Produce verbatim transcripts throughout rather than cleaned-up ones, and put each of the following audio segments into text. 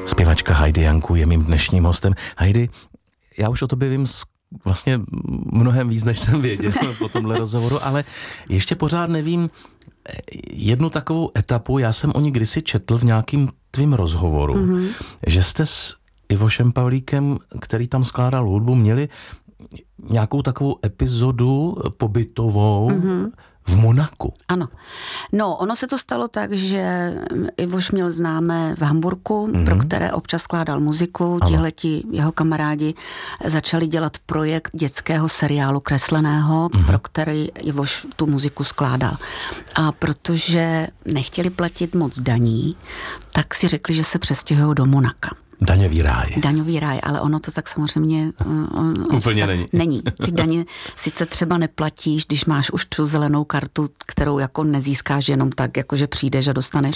Zpěvačka Heidi Janku je mým dnešním hostem. Heidi, já už o tobě vím vlastně mnohem víc, než jsem věděl po tomhle rozhovoru, ale ještě pořád nevím jednu takovou etapu. Já jsem o ní kdysi četl v nějakým tvým rozhovoru, mm-hmm. že jste s Ivošem Pavlíkem, který tam skládal hudbu, měli nějakou takovou epizodu pobytovou mm-hmm. v Monaku. Ano. No, ono se to stalo tak, že Ivoš měl známé v Hamburku, mm-hmm. pro které občas skládal muziku. Tihleti jeho kamarádi začali dělat projekt dětského seriálu kresleného, mm-hmm. pro který Ivoš tu muziku skládal. A protože nechtěli platit moc daní, tak si řekli, že se přestěhují do Monaka. Daňový ráj. Daňový ráj, ale ono to tak samozřejmě on, úplně tak není. není. Ty daně sice třeba neplatíš, když máš už tu zelenou kartu, kterou jako nezískáš jenom tak, jako že přijdeš a dostaneš,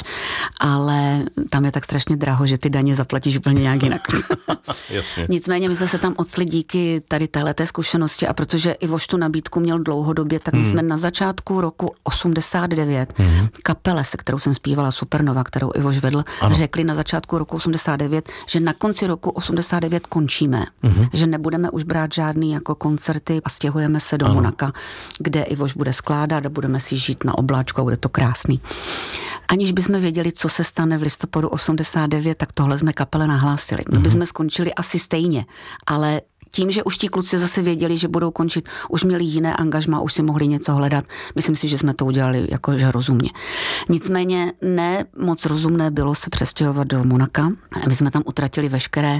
ale tam je tak strašně draho, že ty daně zaplatíš úplně nějak jinak. Jasně. Nicméně my jsme se tam octli díky tady téhleté zkušenosti a protože Ivoš tu nabídku měl dlouhodobě, tak my hmm. jsme na začátku roku osmdesát devět hmm. kapele, se kterou jsem zpívala Supernova, kterou Ivoš vedl, ano. řekli na začátku roku osmdesát devět, že na konci roku osmdesát devět končíme, mm-hmm. že nebudeme už brát žádný jako koncerty a stěhujeme se do ano. Monaka, kde Ivoš bude skládat a budeme si žít na obláčku a bude to krásný. Aniž bychom věděli, co se stane v listopadu osmdesát devět, tak tohle jsme kapele nahlásili. My mm-hmm. bychom skončili asi stejně, ale tím, že už ti kluci zase věděli, že budou končit, už měli jiné angažmá, už si mohli něco hledat. Myslím si, že jsme to udělali jakože rozumně. Nicméně ne moc rozumné bylo se přestěhovat do Monaka. My jsme tam utratili veškeré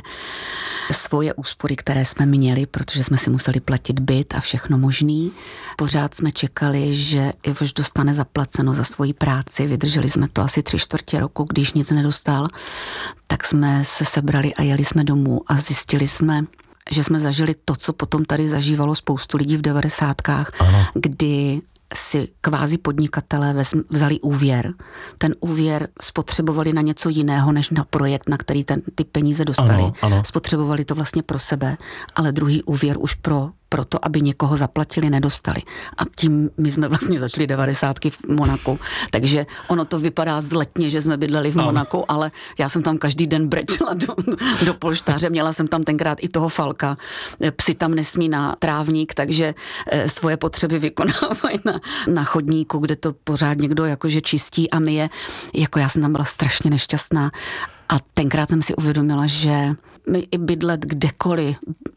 svoje úspory, které jsme měli, protože jsme si museli platit byt a všechno možný. Pořád jsme čekali, že Ivoš dostane zaplaceno za svoji práci. Vydrželi jsme to asi tři čtvrtě roku, když nic nedostal. Tak jsme se sebrali a jeli jsme domů a zjistili jsme, že jsme zažili to, co potom tady zažívalo spoustu lidí v devadesátkách, ano. kdy si kvázi podnikatelé vzali úvěr. Ten úvěr spotřebovali na něco jiného, než na projekt, na který ten, ty peníze dostali. Ano, ano. Spotřebovali to vlastně pro sebe, ale druhý úvěr už pro proto, aby někoho zaplatili, nedostali. A tím my jsme vlastně začali devadesátky v Monaku. Takže ono to vypadá zletně, že jsme bydleli v Monaku, ale já jsem tam každý den brečela do, do polštáře. Měla jsem tam tenkrát i toho Falka. Psi tam nesmí na trávník, takže svoje potřeby vykonávají na, na chodníku, kde to pořád někdo jakože čistí a myje. Jako já jsem tam byla strašně nešťastná. A tenkrát jsem si uvědomila, že mi i bydlet kdekoliv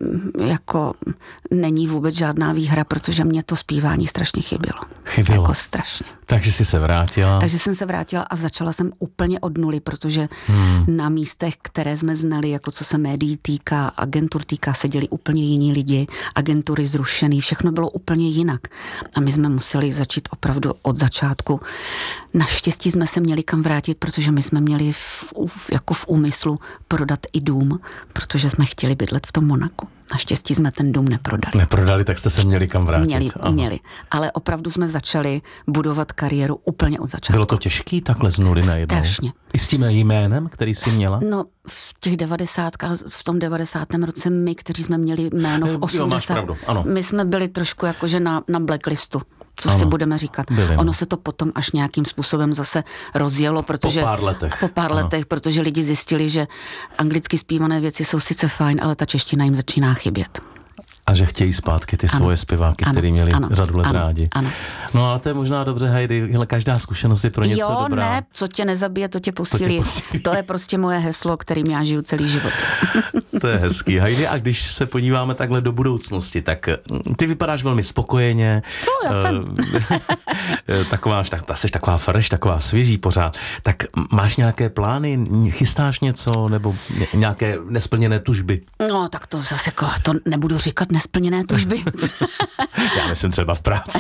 jako není vůbec žádná výhra, protože mě to zpívání strašně chybělo. Chybělo. Jako strašně. Takže jsi se vrátila. Takže jsem se vrátila a začala jsem úplně od nuly, protože hmm. na místech, které jsme znali, jako co se médií týká, agentur týká, seděli úplně jiní lidi, agentury zrušený, všechno bylo úplně jinak. A my jsme museli začít opravdu od začátku. Naštěstí jsme se měli kam vrátit, protože my jsme měli v, jako v úmyslu prodat i dům, protože jsme chtěli bydlet v tom Monaku. Naštěstí jsme ten dům neprodali. Neprodali, tak jste se měli kam vrátit. Měli, měli. Ale opravdu jsme začali budovat kariéru úplně od začátku. Bylo to těžký takhle z nuly najednou? Strašně. I s tím jménem, který jsi měla? No, v těch devadesátkách, v tom devadesátém roce my, kteří jsme měli jméno v osmdesátém my jsme byli trošku jakože na, na blacklistu. Co ano, si budeme říkat. Byli, ono se to potom až nějakým způsobem zase rozjelo, protože po pár letech, po pár letech, protože lidi zjistili, že anglicky zpívané věci jsou sice fajn, ale ta čeština jim začíná chybět. A že chtějí zpátky ty ano, svoje zpěváky, které měli ano, řadu let ano, rádi. Ano. No ale to je možná dobře, Heidi, každá zkušenost je pro něco jo, dobrá. Jo, ne, co tě nezabije, to tě posílí. To, tě posílí. To je prostě moje heslo, kterým já žiju celý život. To je hezký. Heidi, a když se podíváme takhle do budoucnosti, tak ty vypadáš velmi spokojeně. No, já jsem. taková, ta jsi taková fresh, taková svěží pořád. Tak máš nějaké plány, chystáš něco, nebo nějaké nesplněné tužby? No, tak to zase jako, to nebudu říkat nesplněné tužby. Já myslím třeba v práci.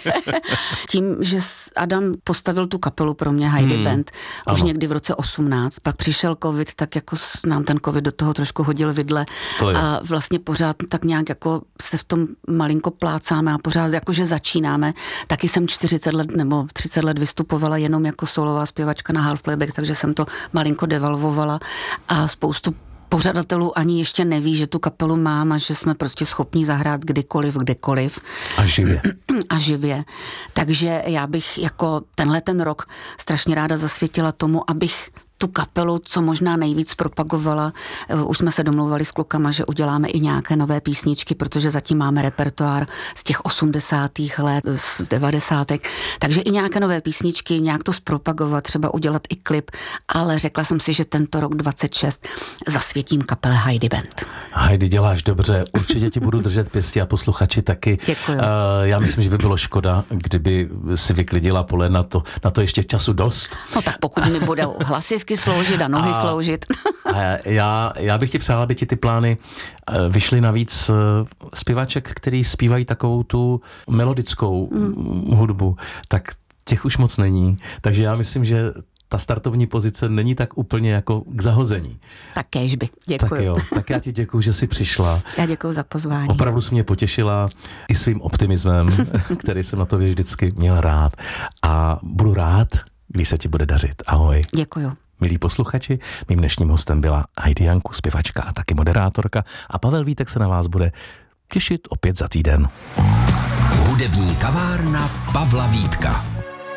Tím, že Adam postavil tu kapelu pro mě, Heidi hmm, Band, už ano. někdy v roce osmnáct, pak přišel covid, tak jako nám ten covid do toho trošku hodil vidle a vlastně pořád tak nějak jako se v tom malinko plácáme a pořád jakože začínáme. Taky jsem čtyřicet let nebo třicet let vystupovala jenom jako solová zpěvačka na half playback, takže jsem to malinko devalvovala a spoustu pořadatelů ani ještě neví, že tu kapelu mám a že jsme prostě schopní zahrát kdykoliv, kdekoliv. A živě. A živě. Takže já bych jako tenhle ten rok strašně ráda zasvětila tomu, abych tu kapelu co možná nejvíc propagovala. Už jsme se domlouvali s klukama, že uděláme i nějaké nové písničky, protože zatím máme repertoár z těch osmdesátých let, z devadesátek. Takže i nějaké nové písničky, nějak to zpropagovat, třeba udělat i klip, ale řekla jsem si, že tento rok dvacet šest zasvětím kapele Heidi Band. Heidi, děláš dobře, určitě ti budu držet pěstí a posluchači taky. Děkuju. Uh, já myslím, že by bylo škoda, kdyby si vyklidila pole na to, na to ještě času dost. No tak pokud mi budou hlasivky sloužit a nohy a, sloužit. A já, já bych ti přál, aby ti ty plány vyšly navíc zpěvaček, který zpívají takovou tu melodickou mm. hudbu, tak těch už moc není. Takže já myslím, že ta startovní pozice není tak úplně jako k zahození. Tak kéžby, děkuji. Tak jo, tak já ti děkuji, že jsi přišla. Já děkuji za pozvání. Opravdu jsi mě potěšila i svým optimismem, který jsem na to vždycky měl rád. A budu rád, když se ti bude dařit. Ahoj. Děkuji. Milí posluchači, mým dnešním hostem byla Heidi Janku, zpěvačka a taky moderátorka, a Pavel Vítek se na vás bude těšit opět za týden. Hudební kavárna Pavla Vítka.